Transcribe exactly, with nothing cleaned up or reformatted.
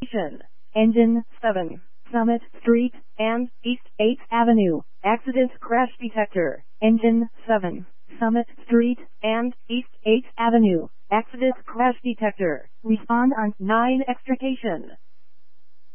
Engine seven, Summit Street and East eighth Avenue. Accident crash detector. Engine seven, Summit Street and East eighth Avenue. Accident crash detector. Respond on nine extrication.